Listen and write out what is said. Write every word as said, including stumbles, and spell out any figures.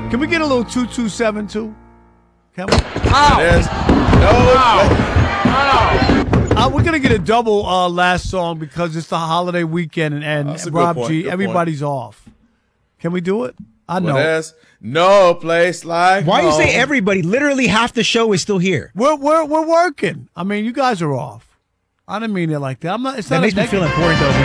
Can we get a little two two seven two? Can we? There's no Uh, we're gonna get a double uh, last song because it's the holiday weekend and, and That's a good Rob point, G, good everybody's off. Can we do it? I know. Well, there's no place like Why you home. say everybody? Literally half the show is still here. We're we're we're working. I mean, you guys are off. I didn't mean it like that. I'm not. It's That not makes a me neg- feel important though. When